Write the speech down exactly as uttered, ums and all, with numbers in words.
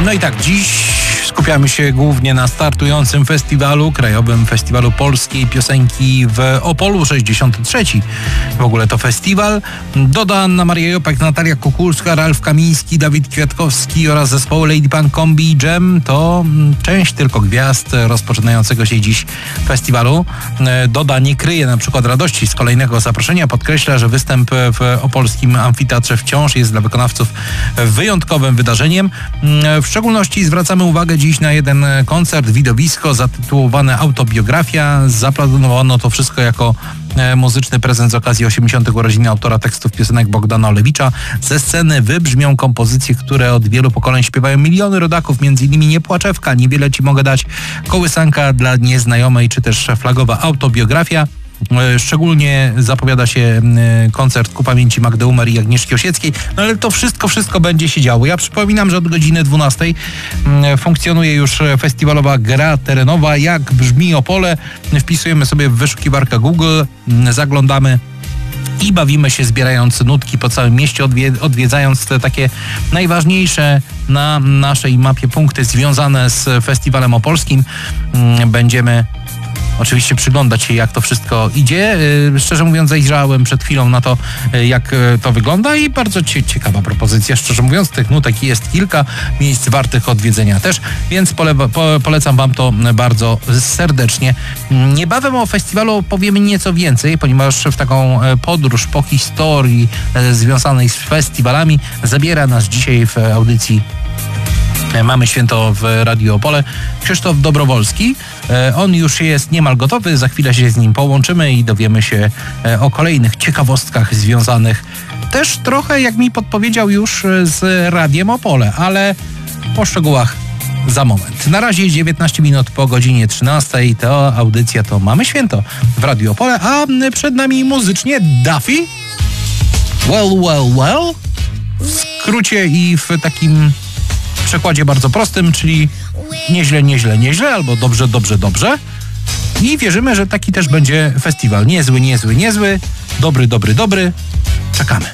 No i tak, dziś skupiamy się głównie na startującym festiwalu, Krajowym Festiwalu Polskiej Piosenki w Opolu, sześćdziesiąty trzeci. W ogóle to festiwal. Doda Anna Maria Jopek, Natalia Kukulska, Ralf Kamiński, Dawid Kwiatkowski oraz zespołu Lady Punk Kombi i Jam to część tylko gwiazd rozpoczynającego się dziś festiwalu. Doda nie kryje na przykład radości z kolejnego zaproszenia. Podkreśla, że występ w opolskim amfiteatrze wciąż jest dla wykonawców wyjątkowym wydarzeniem. W szczególności zwracamy uwagę dziś na jeden koncert, widowisko zatytułowane Autobiografia. Zaplanowano to wszystko jako muzyczny prezent z okazji osiemdziesiątych urodzin autora tekstów piosenek Bogdana Olewicza. Ze sceny wybrzmią kompozycje, które od wielu pokoleń śpiewają miliony rodaków, między innymi Nie płaczewka, Niewiele ci mogę dać, Kołysanka dla nieznajomej, czy też flagowa Autobiografia. Szczególnie zapowiada się koncert ku pamięci Magdy Umer i Agnieszki Osieckiej, no ale to wszystko, wszystko będzie się działo. Ja przypominam, że od godziny dwunastej funkcjonuje już festiwalowa gra terenowa Jak brzmi Opole. Wpisujemy sobie w wyszukiwarkę Google, zaglądamy i bawimy się, zbierając nutki po całym mieście, odwiedzając te takie najważniejsze na naszej mapie punkty związane z festiwalem opolskim. Będziemy oczywiście przyglądać się, jak to wszystko idzie. Szczerze mówiąc, zajrzałem przed chwilą na to, jak to wygląda i bardzo ciekawa propozycja. Szczerze mówiąc, tych nutek jest kilka, miejsc wartych odwiedzenia też, więc pole- po- polecam wam to bardzo serdecznie. Niebawem o festiwalu powiemy nieco więcej, ponieważ w taką podróż po historii związanej z festiwalami zabiera nas dzisiaj w audycji Mamy Święto w Radiu Opole Krzysztof Dobrowolski. On już jest niemal gotowy, za chwilę się z nim połączymy i dowiemy się o kolejnych ciekawostkach związanych też trochę, jak mi podpowiedział, już z Radiem Opole, ale po szczegółach za moment. Na razie dziewiętnaście minut po godzinie trzynastej. To audycja to Mamy Święto w Radiu Opole, a przed nami muzycznie Duffy. Well, well, well. W skrócie i w takim przekładzie bardzo prostym, czyli nieźle, nieźle, nieźle, albo dobrze, dobrze, dobrze. I wierzymy, że taki też będzie festiwal. Niezły, niezły, niezły, dobry, dobry, dobry. Czekamy.